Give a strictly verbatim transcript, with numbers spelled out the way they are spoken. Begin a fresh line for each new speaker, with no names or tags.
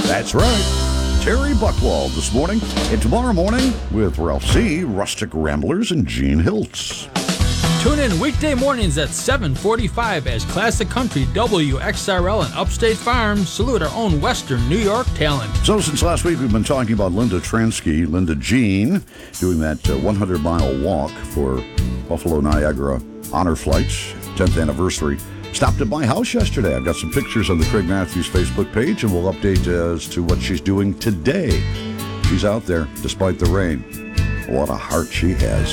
That's right. Terry Buckwald this morning. And tomorrow morning with Ralph C., Rustic Ramblers, and Gene Hiltz.
Tune in weekday mornings at seven forty-five as Classic Country W X R L and Upstate Farm salute our own Western New York talent.
So since last week, we've been talking about Linda Transky, Linda Jean, doing that hundred-mile walk for Buffalo Niagara Honor Flights, tenth anniversary. Stopped at my house yesterday. I've got some pictures on the Craig Matthews Facebook page, and we'll update as to what she's doing today. She's out there despite the rain. What a heart she has.